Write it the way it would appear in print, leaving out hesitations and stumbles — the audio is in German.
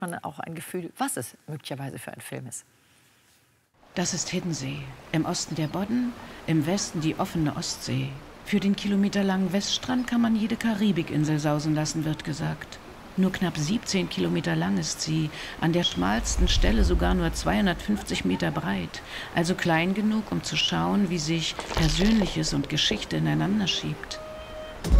man auch ein Gefühl, was es möglicherweise für ein Film ist. Das ist Hiddensee. Im Osten der Bodden, im Westen die offene Ostsee. Für den kilometerlangen Weststrand kann man jede Karibikinsel sausen lassen, wird gesagt. Nur knapp 17 Kilometer lang ist sie, an der schmalsten Stelle sogar nur 250 Meter breit. Also klein genug, um zu schauen, wie sich Persönliches und Geschichte ineinander schiebt.